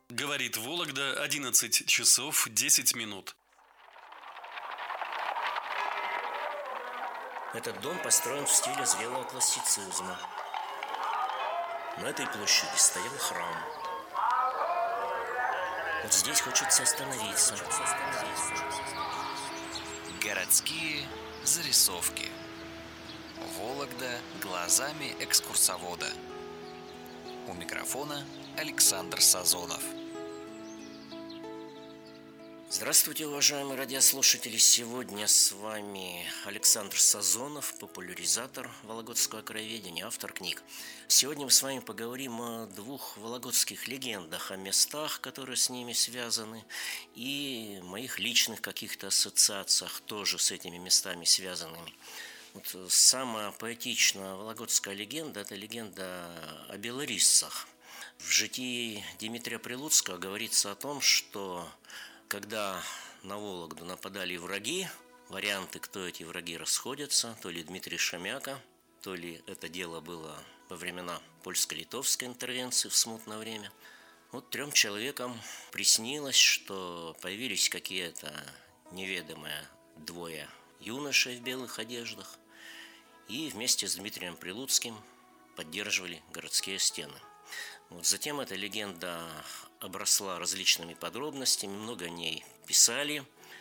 Говорит Вологда, 11 часов 10 минут. Этот дом построен в стиле зрелого классицизма. На этой площади стоял храм. Вот здесь хочется остановиться. Городские зарисовки. Вологда глазами экскурсовода. У микрофона Александр Сазонов. Здравствуйте, уважаемые радиослушатели! Сегодня с вами Александр Сазонов, популяризатор вологодского краеведения, автор книг. Сегодня мы с вами поговорим о двух вологодских легендах, о местах, которые с ними связаны, и моих личных каких-то ассоциациях, тоже с этими местами связанными. Вот самая поэтичная вологодская легенда – это легенда о белориссах. В житии Дмитрия Прилуцкого говорится о том, что когда на Вологду нападали враги, варианты, кто эти враги, расходятся. То ли Дмитрий Шемяка, то ли это дело было во времена польско-литовской интервенции в смутное время. Вот 3 человекам приснилось, что появились какие-то неведомые 2 юношей в белых одеждах и вместе с Дмитрием Прилуцким поддерживали городские стены. Вот затем эта легенда обросла различными подробностями, много о ней писали,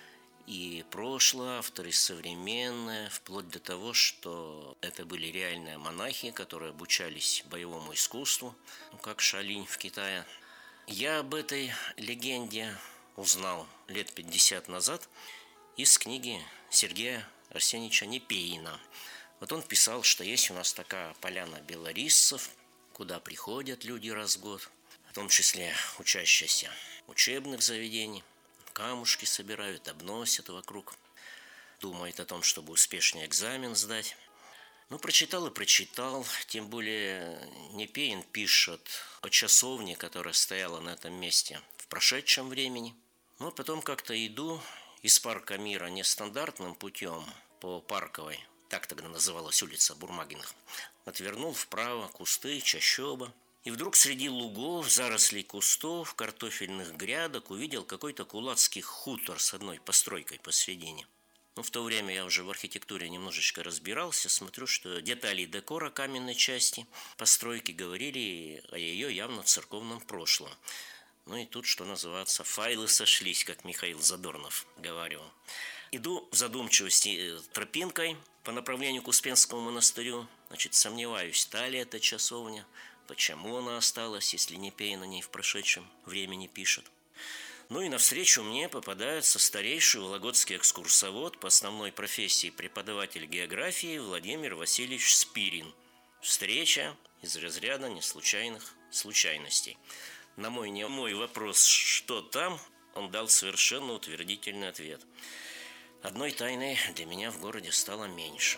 и прошлое, авторы современные, вплоть до того, что это были реальные монахи, которые обучались боевому искусству, как Шаолинь в Китае. Я об этой легенде узнал лет 50 назад из книги Сергея Арсеньевича Непеина. Вот он писал, что есть у нас такая поляна белориссов, куда приходят люди раз в год, в том числе учащиеся учебных заведений, камушки собирают, обносят вокруг, думают о том, чтобы успешный экзамен сдать. Прочитал и прочитал, тем более Непеин пишет о часовне, которая стояла на этом месте в прошедшем времени. Потом как-то иду из парка Мира нестандартным путем по Парковой, так тогда называлась улица Бурмагиных, отвернул вправо, кусты, чащоба. И вдруг среди лугов, зарослей кустов, картофельных грядок увидел какой-то кулацкий хутор с одной постройкой посредине. В то время я уже в архитектуре немножечко разбирался, смотрю, что детали декора каменной части постройки говорили о ее явно церковном прошлом. И тут, что называется, файлы сошлись, как Михаил Задорнов говаривал. Иду в задумчивости тропинкой по направлению к Успенскому монастырю. Сомневаюсь, та ли это часовня, почему она осталась, если Непеин о ней в прошедшем времени пишет. И навстречу мне попадается старейший вологодский экскурсовод по основной профессии преподаватель географии Владимир Васильевич Спирин. Встреча из разряда неслучайных случайностей. На мой немой вопрос «что там?», он дал совершенно утвердительный ответ. Одной тайны для меня в городе стало меньше.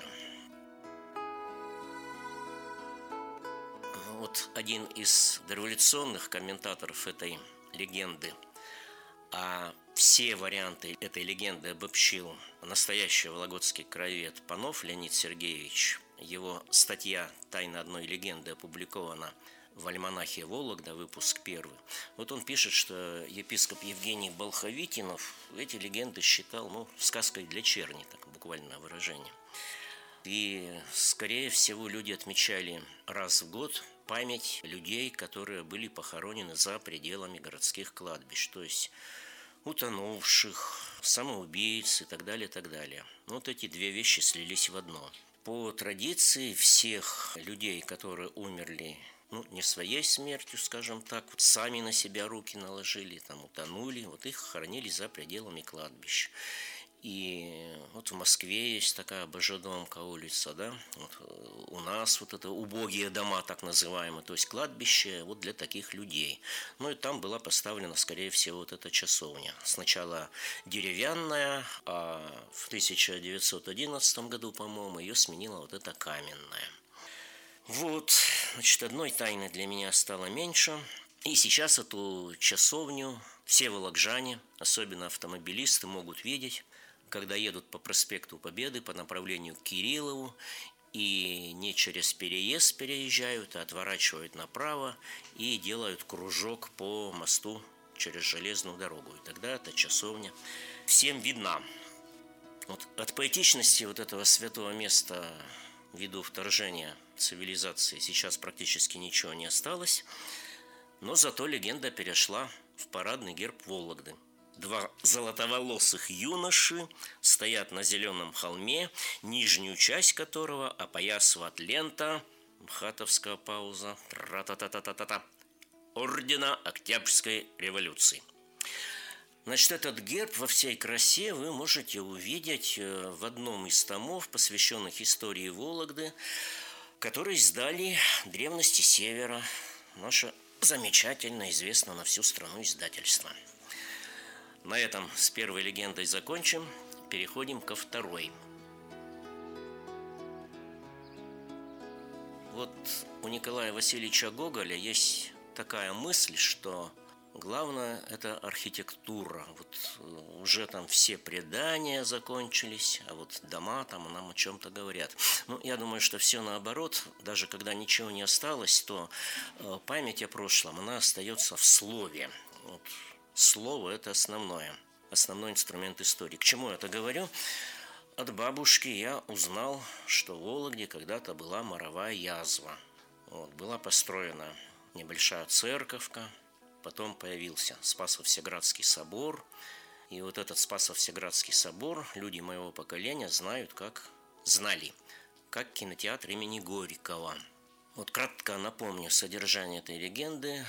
Один из дореволюционных комментаторов этой легенды, а все варианты этой легенды обобщил настоящий вологодский краевед Панов Леонид Сергеевич. Его статья «Тайна одной легенды» опубликована в альманахе «Вологда», выпуск 1. Он пишет, что епископ Евгений Болховитинов эти легенды считал сказкой для черни, так буквальное выражение. И, скорее всего, люди отмечали раз в год память людей, которые были похоронены за пределами городских кладбищ, то есть утонувших, самоубийц и так далее, и так далее. Эти 2 вещи слились в одно. По традиции всех людей, которые умерли не своей смертью, скажем так, сами на себя руки наложили, утонули, их хоронили за пределами кладбищ. И в Москве есть такая Божедомка улица, да, у нас это убогие дома, так называемые, то есть кладбище для таких людей. И там была поставлена, скорее всего, эта часовня. Сначала деревянная, а в 1911 году, по-моему, ее сменила эта каменная. Одной тайны для меня стало меньше. И сейчас эту часовню все волокжане, особенно автомобилисты, могут видеть, когда едут по проспекту Победы по направлению к Кириллову и не через переезд переезжают, а отворачивают направо и делают кружок по мосту через железную дорогу. И тогда эта часовня всем видна. Вот от поэтичности вот этого святого места ввиду вторжения цивилизации сейчас практически ничего не осталось, но зато легенда перешла в парадный герб Вологды. Два золотоволосых юноши стоят на зеленом холме, нижнюю часть которого опоясывает лента, мхатовская пауза, тра-та-та-та-та-та, ордена Октябрьской революции. Значит, этот герб во всей красе вы можете увидеть в одном из томов, посвященных истории Вологды, который издали «Древности Севера», наше замечательно известно на всю страну издательство. На этом с первой легендой закончим, переходим ко второй. Вот у Николая Васильевича Гоголя есть такая мысль, что главное – это архитектура. Вот уже там все предания закончились, а вот дома там нам о чем-то говорят. Ну, я думаю, что все наоборот. Даже когда ничего не осталось, то память о прошлом, она остается в слове. Вот. Слово – это основной инструмент истории. К чему я это говорю? От бабушки я узнал, что в Вологде когда-то была моровая язва. Вот, была построена небольшая церковка, потом появился Спасо-Всеградский собор. И вот этот Спасо-Всеградский собор люди моего поколения знали как кинотеатр имени Горького. Вот кратко напомню содержание этой легенды.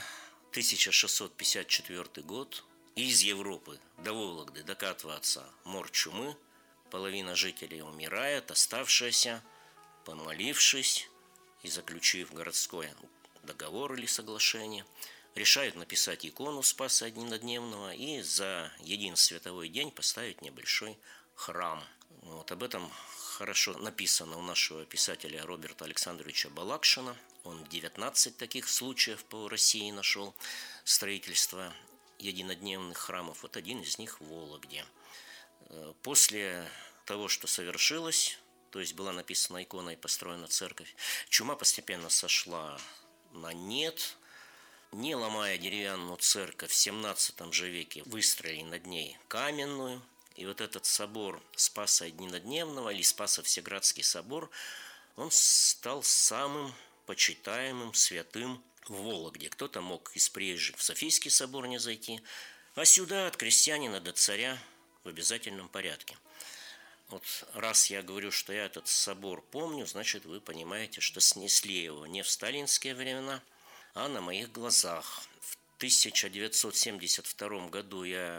1654 год. Из Европы до Вологды докатывается мор чумы. Половина жителей умирает, оставшиеся, помолившись и заключив городской договор или соглашение, решают написать икону Спаса Однодневного и за един световой день поставить небольшой храм. Вот об этом хорошо написано у нашего писателя Роберта Александровича Балакшина. Он 19 таких случаев по России нашел строительство единодневных храмов. Вот один из них в Вологде. После того, что совершилось, то есть была написана икона и построена церковь, чума постепенно сошла на нет. Не ломая деревянную церковь, в 17 же веке выстроили над ней каменную. И вот этот собор Спаса Однодневного или Спасо-Всеградский собор, он стал самым почитаемым святым в Вологде. Кто-то мог из приезжих в Софийский собор не зайти, а сюда от крестьянина до царя в обязательном порядке. Вот раз я говорю, что я этот собор помню, значит, вы понимаете, что снесли его не в сталинские времена, а на моих глазах. В 1972 году я